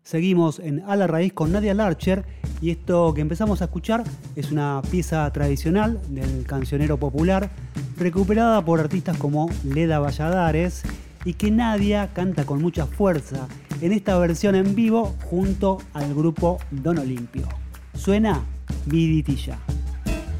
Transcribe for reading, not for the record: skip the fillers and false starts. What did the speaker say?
Seguimos en A la Raíz con Nadia Larcher y esto que empezamos a escuchar es una pieza tradicional del cancionero popular recuperada por artistas como Leda Valladares y que Nadia canta con mucha fuerza en esta versión en vivo junto al grupo Don Olimpio. Suena Viditilla.